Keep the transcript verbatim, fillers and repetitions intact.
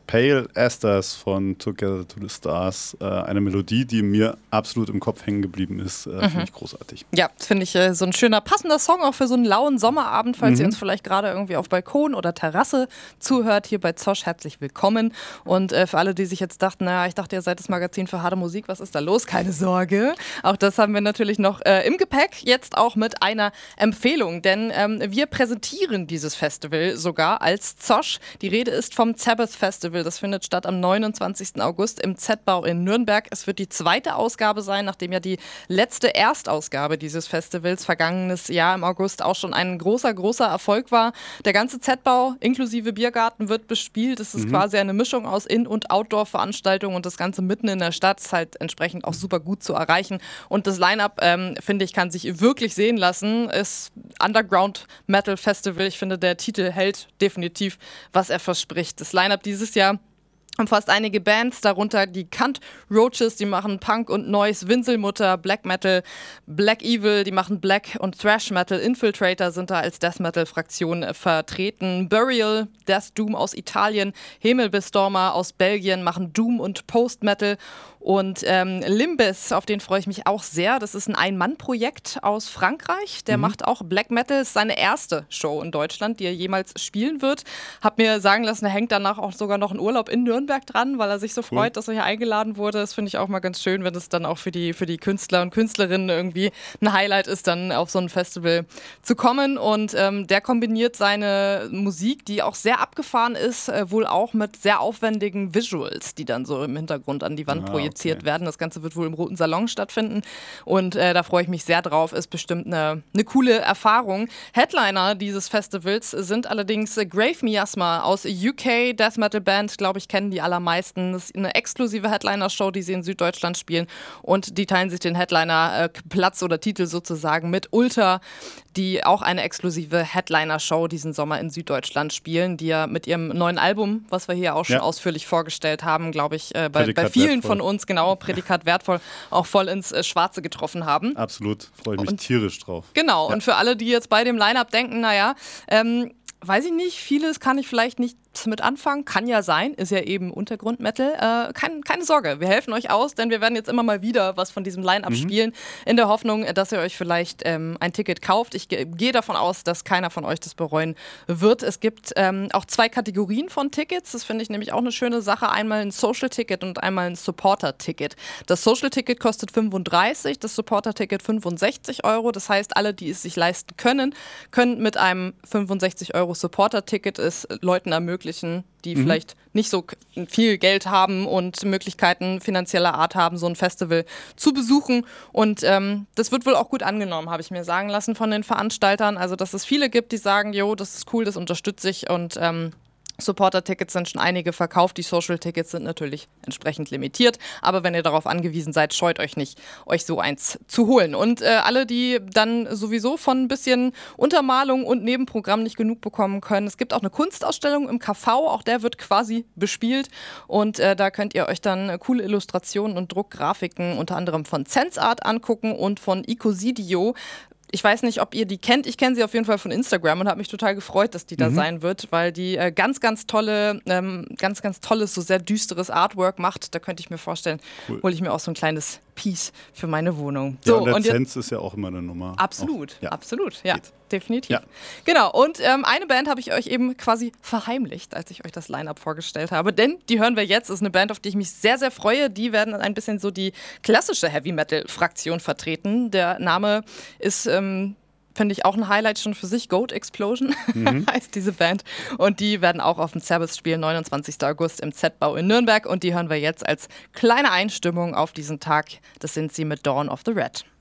Pale Esters von Together to the Stars, äh, eine Melodie, die mir absolut im Kopf hängen geblieben ist, äh, mhm. finde ich großartig. Ja, finde ich äh, so ein schöner, passender Song auch für so einen lauen Sommerabend, falls mhm. ihr uns vielleicht gerade irgendwie auf Balkon oder Terrasse zuhört, hier bei Zosch, herzlich willkommen. Und äh, für alle, die sich jetzt dachten, naja, ich dachte, ihr seid das Magazin für harte Musik, was ist da los? Keine Sorge. Auch das haben wir natürlich noch äh, im Gepäck, jetzt auch mit einer Empfehlung, denn ähm, wir präsentieren dieses Festival sogar als Zosch. Die Rede ist vom Sabbath Festival. Das findet statt am neunundzwanzigsten August im Z-Bau in Nürnberg. Es wird die zweite Ausgabe sein, nachdem ja die letzte Erstausgabe dieses Festivals vergangenes Jahr im August auch schon ein großer, großer Erfolg war. Der ganze Z-Bau inklusive Biergarten wird bespielt. Es ist mhm. quasi eine Mischung aus In- und Outdoor-Veranstaltungen und das Ganze mitten in der Stadt ist halt entsprechend auch super gut zu erreichen. Und das Line-Up, ähm, finde ich, kann sich wirklich sehen lassen. Ist Underground Metal Festival. Ich finde, der Titel hält definitiv, was er verspricht. Das Line-Up dieses Jahr umfasst einige Bands, darunter die Kant Roaches, die machen Punk und Noise, Winselmutter, Black Metal, Black Evil, die machen Black und Thrash Metal, Infiltrator sind da als Death Metal Fraktion vertreten, Burial, Death Doom aus Italien, Himmelbestormer aus Belgien machen Doom und Post Metal und ähm, Limbis, auf den freue ich mich auch sehr. Das ist ein Ein-Mann-Projekt aus Frankreich. Der mhm. macht auch Black Metal. Ist seine erste Show in Deutschland, die er jemals spielen wird. Hab mir sagen lassen, er hängt danach auch sogar noch einen Urlaub in Nürnberg dran, weil er sich so freut, dass er hier eingeladen wurde. Das finde ich auch mal ganz schön, wenn es dann auch für die, für die Künstler und Künstlerinnen irgendwie ein Highlight ist, dann auf so ein Festival zu kommen. Und ähm, der kombiniert seine Musik, die auch sehr abgefahren ist, äh, wohl auch mit sehr aufwendigen Visuals, die dann so im Hintergrund an die Wand ah, projiziert okay. werden. Das Ganze wird wohl im Roten Salon stattfinden und äh, da freue ich mich sehr drauf. Ist bestimmt eine, eine coole Erfahrung. Headliner dieses Festivals sind allerdings Grave Miasma aus U K, Death Metal Band, glaube ich, kennen die allermeisten. Das ist eine exklusive Headliner-Show, die sie in Süddeutschland spielen und die teilen sich den Headliner-Platz oder Titel sozusagen mit Ulta, die auch eine exklusive Headliner-Show diesen Sommer in Süddeutschland spielen, die ja mit ihrem neuen Album, was wir hier auch schon ja. ausführlich vorgestellt haben, glaube ich, äh, bei, bei vielen wertvoll. von uns, genau, Prädikat wertvoll, auch voll ins äh, Schwarze getroffen haben. Absolut, freue ich mich und, tierisch drauf. Genau, ja. und für alle, die jetzt bei dem Line-Up denken, naja, ähm, weiß ich nicht, vieles kann ich vielleicht nicht mit anfangen, kann ja sein, ist ja eben Untergrundmetal. Äh, kein, keine Sorge, wir helfen euch aus, denn wir werden jetzt immer mal wieder was von diesem Line-Up mhm. spielen, in der Hoffnung, dass ihr euch vielleicht ähm, ein Ticket kauft. Ich ge- gehe davon aus, dass keiner von euch das bereuen wird. Es gibt ähm, auch zwei Kategorien von Tickets, das finde ich nämlich auch eine schöne Sache. Einmal ein Social-Ticket und einmal ein Supporter-Ticket. Das Social-Ticket kostet fünfunddreißig, das Supporter-Ticket fünfundsechzig Euro. Das heißt, alle, die es sich leisten können, können mit einem fünfundsechzig Euro Supporter-Ticket es Leuten ermöglichen, die mhm. vielleicht nicht so viel Geld haben und Möglichkeiten finanzieller Art haben, so ein Festival zu besuchen. Und ähm, das wird wohl auch gut angenommen, habe ich mir sagen lassen von den Veranstaltern. Also, dass es viele gibt, die sagen, jo, das ist cool, das unterstütze ich und ähm, Supporter-Tickets sind schon einige verkauft, die Social-Tickets sind natürlich entsprechend limitiert, aber wenn ihr darauf angewiesen seid, scheut euch nicht, euch so eins zu holen. Und äh, alle, die dann sowieso von ein bisschen Untermalung und Nebenprogramm nicht genug bekommen können, es gibt auch eine Kunstausstellung im K V, auch der wird quasi bespielt und äh, da könnt ihr euch dann coole Illustrationen und Druckgrafiken unter anderem von Sensart angucken und von Icosidio. Ich weiß nicht, ob ihr die kennt. Ich kenne sie auf jeden Fall von Instagram und habe mich total gefreut, dass die da mhm. sein wird, weil die äh, ganz, ganz tolle, ähm, ganz, ganz tolles, so sehr düsteres Artwork macht. Da könnte ich mir vorstellen, cool. hole ich mir auch so ein kleines Piece für meine Wohnung. So, ja, und der und Sense ist ja auch immer eine Nummer. Absolut, auch, ja. absolut, ja, Geht. definitiv. Ja. Genau, und ähm, eine Band habe ich euch eben quasi verheimlicht, als ich euch das Line-Up vorgestellt habe, denn die hören wir jetzt, ist eine Band, auf die ich mich sehr, sehr freue. Die werden ein bisschen so die klassische Heavy-Metal-Fraktion vertreten. Der Name ist ähm, finde ich auch ein Highlight schon für sich. Goat Explosion mhm. heißt diese Band. Und die werden auch auf dem Sabbath spielen, neunundzwanzigsten August im Z-Bau in Nürnberg. Und die hören wir jetzt als kleine Einstimmung auf diesen Tag. Das sind sie mit Dawn of the Red.